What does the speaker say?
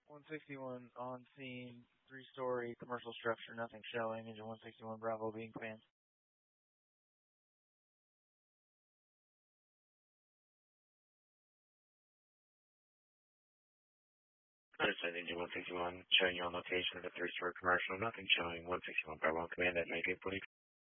161 on scene, three-story commercial structure, nothing showing. Engine 161 Bravo being command. Understood, Engine 161, showing you on location of the three-story commercial, nothing showing. 161 Bravo command at negative 40.